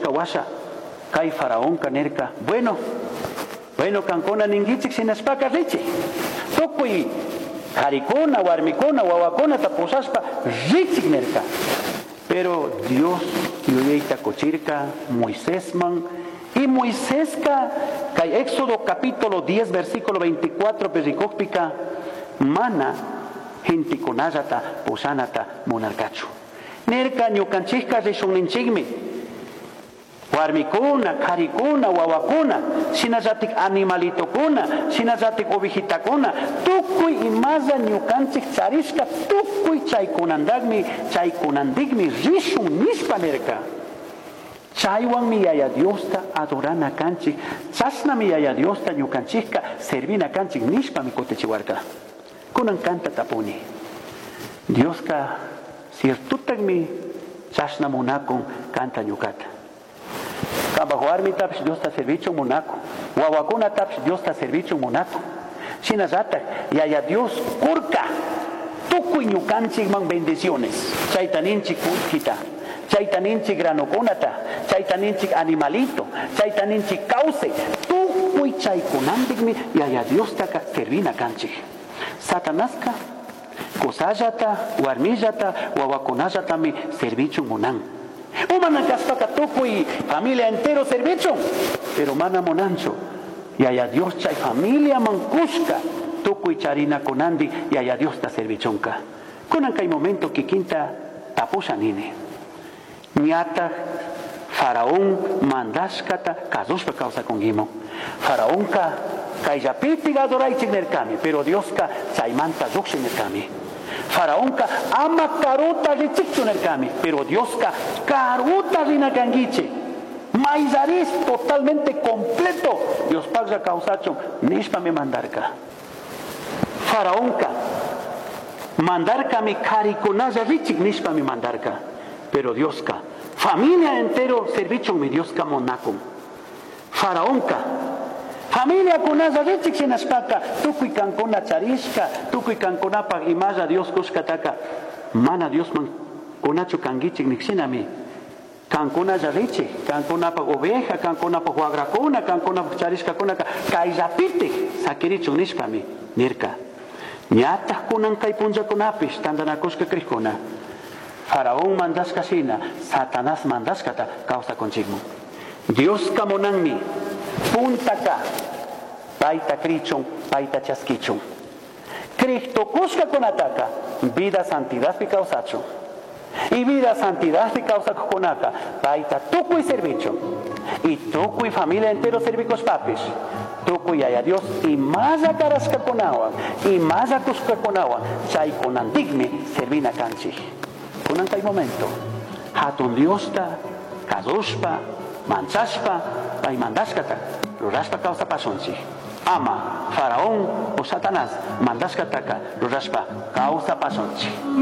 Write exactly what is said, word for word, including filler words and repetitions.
kawasha kay faraón kanerka bueno bueno kankona ningichik sinaspaka richi tukuy karikuna warmikuna wawakuna tapusaspa richi nerka pero Dios yuyayta kuchirka Moisésman y Moiséska kay Éxodo capítulo diez versículo veinticuatro perikokpika mana gentikunallata pusanata monarcachu nerka ñukanchikka rishunninchikmi warmikuna, karikuna, wawakuna, shinallatik animalitokuna, shinallatik ovejitakuna, tukuy imaza ñukanchik charishka, tukuy chaykunandagmi, chaykunandigmi rishun nishpa nerka. Chaywanmi yaya Diosta adorana kanchik, chasnami yaya Diosta ñukanchikka servina kanchik nishpa mi kotechiwarka. Kunan kanta tapuni. Dioska sirtutagmi chasna munakun kanta ñukata. Kabahuarmi tapish Dios ta servicio monaco. Wawakuna tapish Dios ta servicio monaco. Shinazata, yaya Dios kurka. Tukuy ñukanchik man bendiciones. Chaytaninchik kurkita. Chaytaninchik granokonata. Chaytaninchik animalito. Chaytaninchik cauce. Tukuy chaykunandigmi yaya Dios ta servina kanchik. Satanaska, kosallata, warmillata, wawakunallata mi servicio monan. Umana kaspaka tukuy familia entero servicio, pero mana monancho. Y allá Dios chay familia mancushka, tukuy charina konandi, y allá Dios ta servichonka. Kunan kay momento que quinta tapusha nini. Niata faraón mandashkata kazushpa causa con gimo. Faraónka kay yapitiga adoraichik nerkami, pero Dioska chaymanta zukshin nerkami. Faraónka ama karuta richichu nerkami, pero Dioska karuta rinakangiche. Maizaris totalmente completo. Dios paga causacho, nishpa me mandarka. Faraónka mandarka mi karikunaya richik nishpa me mandarka, pero Dioska familia entero servicho mi Dioska monakum. Faraónka familia kunasa richik sinaspaka tukuy kankuna charishka tukuy kankunapa imaya Dios kushkataka mana Dios man kunachu kangichik niksinami kankuna richik kankunapa oveja kankunapa huagrakuna kankunapa charishka kunaka kay rapite sakirichu nishpami nirka ñata kunan kay punllakunapish tandanakushka krikuna faraón mandaska sina Satanás mandaskata causa conchigmo Dios kamonanmi puntaka paita krichon paita chaskichon Cristo kushka konataka vida santidad pi causacho y vida santidad pi causa konaka paita tukuy servicho y tukuy familia entero servicos papis tukuy aya Dios y más a karaska konawa y más a kushka konawa chay konandigme servina kanchi kunan kay momento hatun Diosta kazushpa manchashpa pay mandashkata rurashpa causa pasonchi ama faraón o Satanás mandashkataka rurashpa causa pasonchi